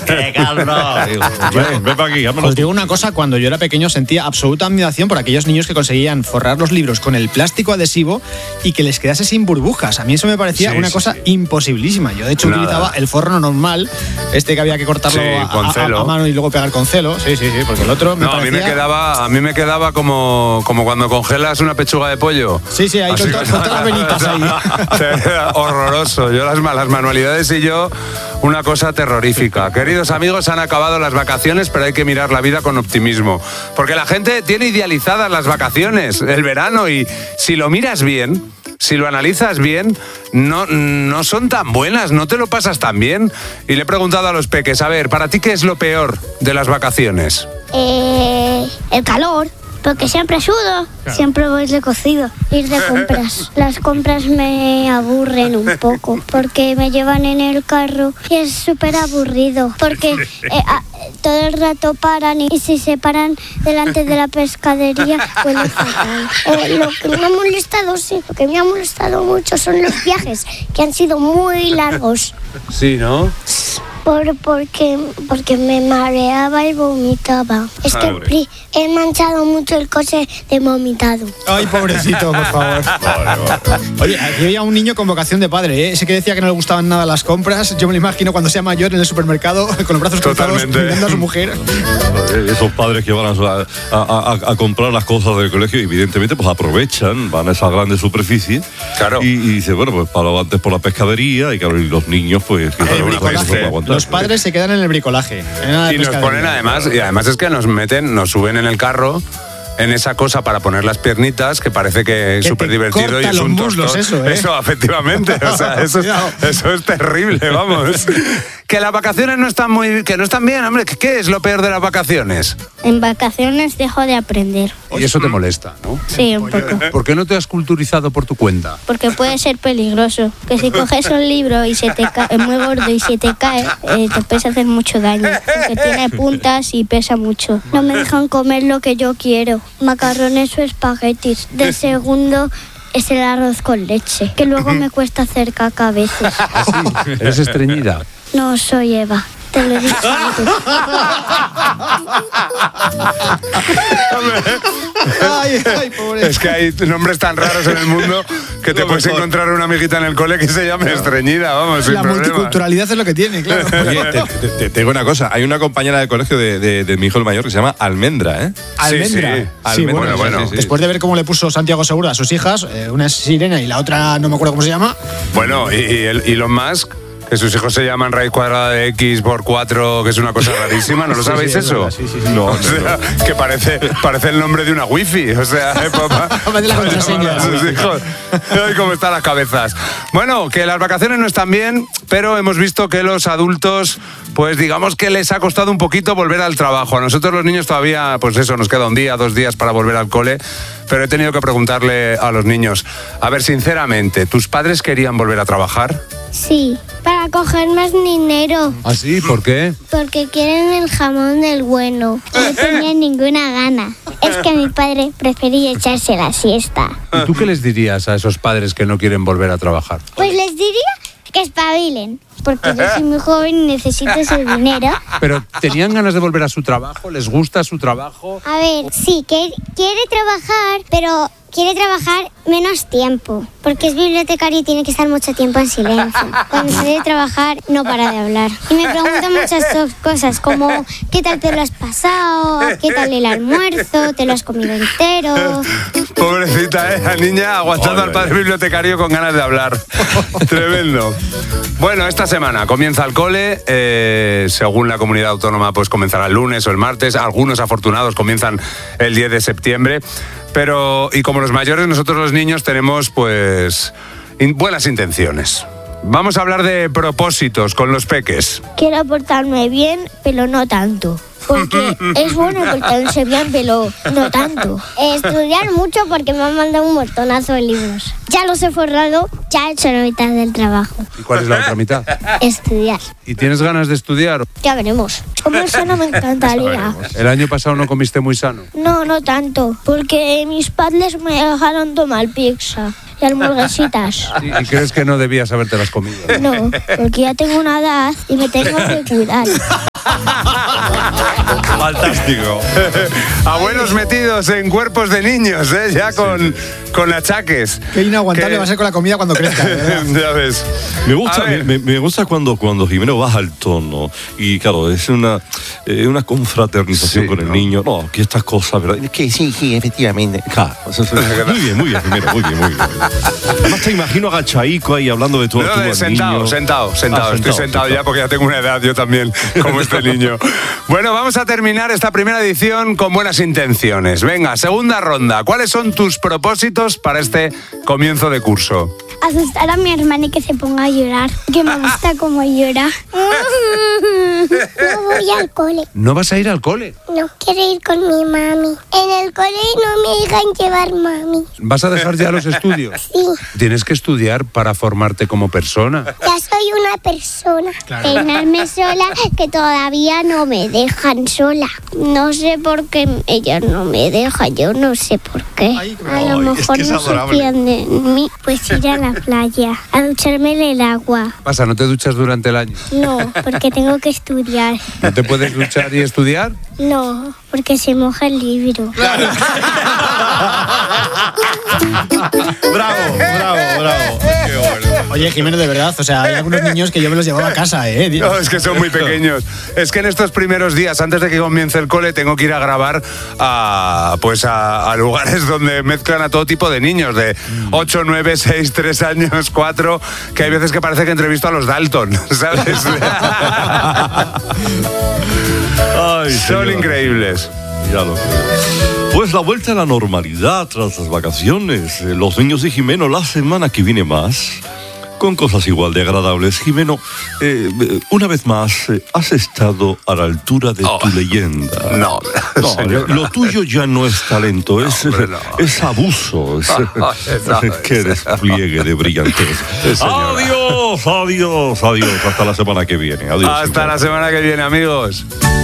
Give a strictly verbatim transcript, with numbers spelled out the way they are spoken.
¡Qué cabrón! Ven, ven para aquí, vámonos. Os digo una cosa, cuando yo era pequeño sentía absoluta admiración por aquellos niños que conseguían forrar los libros con el plástico adhesivo y que les quedase sin burbujas. A mí eso me parecía Sí, una sí, cosa sí. imposibilísima. Yo de hecho Nada. utilizaba el forro normal, este que había que cortarlo Sí, a, con a- celo. a mano y luego pegar con celo. Sí, sí, sí, porque el otro me No, a mí parecía... me quedaba, a mí me quedaba como, como cuando congelas una pechuga de pollo. Sí, sí, ahí Así con, to- que- con todas las venitas ahí. Era horroroso. Yo las, las manualidades y yo, una cosa terrorífica. Queridos amigos, han acabado las vacaciones, pero hay que mirar la vida con optimismo. Porque la gente tiene idealizadas las vacaciones, el verano, y si lo miras bien, si lo analizas bien, no, no son tan buenas, no te lo pasas tan bien. Y le he preguntado a los peques, a ver, ¿para ti qué es lo peor de las vacaciones? Eh, el calor, porque siempre sudo. Siempre voy de cocido. Ir de compras. Las compras me aburren un poco, porque me llevan en el carro y es súper aburrido, porque eh, a- todo el rato paran y si se paran delante de la pescadería, huele fatal. Eh, lo que me ha molestado, sí, lo que me ha molestado mucho son los viajes, que han sido muy largos. Sí, ¿no? Por, porque, porque me mareaba y vomitaba. Es que Pobre. pri- he manchado mucho el coche de vomitado. Ay, pobrecito, por favor. Oye, aquí había un niño con vocación de padre, ¿eh? Ese que decía que no le gustaban nada las compras. Yo me lo imagino cuando sea mayor en el supermercado con los brazos cruzados Totalmente. mirando a su mujer. Esos padres que van a, a- a- a comprar las cosas del colegio, evidentemente, pues aprovechan, van a esa grande superficie. Claro. Y, y dice, bueno, pues para antes por la pescadería y claro, y los niños, pues, que El saben una cosa que no bricolaje. puede aguantar. Los padres se quedan en el bricolaje. en la Y nos pescadería. ponen además, y además es que nos meten, nos suben en el carro en esa cosa para poner las piernitas que parece que es Que súper te divertido y corta es los un muslos, tostón. eso, ¿eh? efectivamente, o sea, eso, es, Cuidado. eso es terrible, vamos. Que las vacaciones no están muy, que no están bien, hombre. ¿Qué es lo peor de las vacaciones? En vacaciones dejo de aprender. Y eso te molesta, ¿no? Sí, un poco. ¿Por qué no te has culturizado por tu cuenta? Porque puede ser peligroso. Que si coges un libro y se te cae, es muy gordo y se te cae, eh, te puedes hacer mucho daño. Porque tiene puntas y pesa mucho. No me dejan comer lo que yo quiero. Macarrones o espaguetis. De segundo es el arroz con leche. Que luego me cuesta hacer caca a veces. ¿Eres estreñida? No soy Eva. Te lo he dicho antes. Ay, ay, pobre. Es que hay nombres tan raros en el mundo que te Lo puedes mejor. encontrar una amiguita en el cole que se llame estreñida, vamos, sin La problema. multiculturalidad es lo que tiene, claro. Oye, te, te- te- te digo una cosa, hay una compañera de colegio de, de- de mi hijo el mayor que se llama Almendra, ¿eh? Almendra. sí. Sí, Almendra, bueno, bueno. sí, sí. Después de ver cómo le puso Santiago Segura a sus hijas, eh, una es Sirena y la otra no me acuerdo cómo se llama. Bueno, y, y el- Elon Musk, que sus hijos se llaman raíz cuadrada de X por cuatro, que es una cosa rarísima, ¿no lo Sí, sabéis sí, es eso? verdad, sí, sí, sí. No, O no, sea, que parece, parece el nombre de una wifi, o sea, ¿eh, papá? Parece la contraseña. A sus hijos. Ay, cómo están las cabezas. Bueno, que las vacaciones no están bien, pero hemos visto que los adultos, pues digamos que les ha costado un poquito volver al trabajo. A nosotros los niños todavía, pues eso, nos queda un día, dos días para volver al cole, pero he tenido que preguntarle a los niños, a ver, sinceramente, ¿tus padres querían volver a trabajar? Sí, para coger más dinero. ¿Ah, sí? ¿Por qué? Porque quieren el jamón del bueno. No tenía ninguna gana. Es que mi padre prefería echarse la siesta. ¿Y tú qué les dirías a esos padres que no quieren volver a trabajar? Pues les diría que espabilen. Porque yo soy muy joven y necesito ese dinero. ¿Pero tenían ganas de volver a su trabajo? ¿Les gusta su trabajo? A ver, sí, que quiere trabajar, pero quiere trabajar menos tiempo. Porque es bibliotecario y tiene que estar mucho tiempo en silencio. Cuando sale de trabajar, no para de hablar. Y me pregunta muchas so- cosas, como ¿qué tal te lo has pasado? ¿Qué tal el almuerzo? ¿Te lo has comido entero? Pobrecita, ¿eh? La niña aguantando al padre bibliotecario con ganas de hablar. Tremendo. Bueno, esta semana comienza el cole. Eh, según la comunidad autónoma, pues comenzará el lunes o el martes. Algunos afortunados comienzan el diez de septiembre. Pero, y como los mayores, nosotros los niños tenemos, pues, in- buenas intenciones. Vamos a hablar de propósitos con los peques. Quiero portarme bien, pero no tanto. Porque es bueno portarse bien, pero no tanto. Estudiar mucho porque me han mandado un montonazo de libros. Ya los he forrado, ya he hecho la mitad del trabajo. ¿Y cuál es la otra mitad? Estudiar. ¿Y tienes ganas de estudiar? Ya veremos. Comer sano me encantaría. ¿El año pasado no comiste muy sano? No, no tanto. Porque mis padres me dejaron tomar pizza y hamburguesitas. ¿Y, y crees que no debías habértelas comido? No, porque ya tengo una edad y me tengo que cuidar. Fantástico. Abuelos metidos en cuerpos de niños, ¿eh? Ya con, con achaques. Qué inaguantable Que- va a ser con la comida cuando crezca, de verdad. Ya ves. Me gusta, A ver. me, me gusta cuando, cuando Jimeno baja el tono y claro, es una, eh, una confraternización Sí, con el ¿no? niño. No, que estas cosas, ¿verdad? Es que sí, sí, efectivamente. Claro, eso es- muy bien, muy bien, Jimeno, muy bien, muy bien. Además te imagino agachaico ahí hablando de tu, No, tu de al sentado, niño. sentado, sentado, Ah, Estoy sentado ya porque ya tengo una edad yo también, como este niño. Bueno, vamos a terminar esta primera edición con buenas intenciones. Venga, segunda ronda. ¿Cuáles son tus propósitos para este comienzo de curso? Asustar a mi hermana y que se ponga a llorar. Que me gusta cómo llora. No voy al cole. ¿No vas a ir al cole? No quiero ir con mi mami. En el cole no me dejan llevar mami. ¿Vas a dejar ya los estudios? Sí, Tienes que estudiar para formarte como persona. ya soy una persona. Peinarme sola, que todavía no me dejan sola. No sé por qué ellos no me dejan, yo no sé por qué. Ay, A lo Ay, es mejor que es no se adorable. fían de mí. Pues ir a la playa, a ducharme en el agua. Pasa, ¿no te duchas durante el año? No, porque tengo que estudiar. ¿No te puedes duchar y estudiar? No, porque se moja el libro. Bravo, bravo, bravo. Qué bueno. Oye, Jimeno, de verdad, o sea, hay algunos niños que yo me los llevaba a casa, ¿eh? No, es que son muy pequeños. Es que en estos primeros días, antes de que comience el cole, tengo que ir a grabar a, pues a, a lugares donde mezclan a todo tipo de niños, de ocho, nueve, seis, tres años, cuatro, que hay veces que parece que entrevisto a los Dalton, ¿sabes? Ay, Son señora. increíbles. Ya lo creo. Pues la vuelta a la normalidad tras las vacaciones. Eh, Los niños de Jimeno la semana que viene más. Con cosas igual de agradables. Jimeno, eh, eh, una vez más, eh, has estado a la altura de Oh. tu leyenda. No, No, señor, lo tuyo ya no es talento, es, hombre, no. es abuso. Es, no, qué despliegue de brillantez. señora. Adiós, adiós, adiós. Hasta la semana que viene. Adiós. Hasta Jimeno. la semana que viene, amigos.